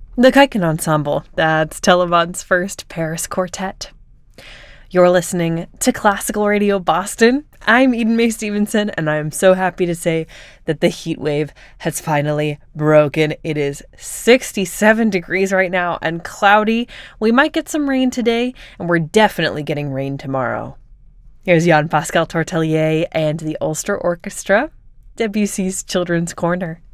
The Kaiken Ensemble, that's Telemon's first Paris quartet. You're listening to Classical Radio Boston. I'm Eden Mae Stevenson, and I am so happy to say that the heat wave has finally broken. It is 67 degrees right now and cloudy. We might get some rain today, and we're definitely getting rain tomorrow. Here's Jan-Pascal Tortelier and the Ulster Orchestra, Debussy's Children's Corner.